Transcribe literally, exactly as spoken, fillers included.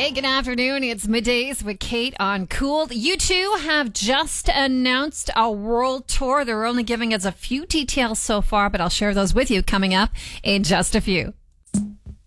Hey, good afternoon. It's Middays with Kate on Cool. You two have just announced a world tour. They're only giving us a few details so far, but I'll share those with you coming up in just a few.